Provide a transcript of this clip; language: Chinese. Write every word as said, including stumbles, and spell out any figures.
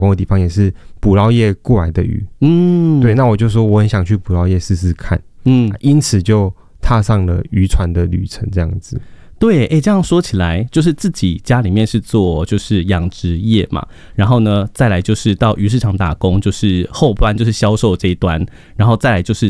工的地方也是捕捞业过来的鱼，嗯，对，那我就说我很想去捕捞业试试看，嗯，因此就踏上了渔船的旅程，这样子。 对，哎，这样说起来，就是自己家里面是做就是养殖业嘛，然后呢，再来就是到鱼市场打工，就是后端就是销售这一端，然后再来就是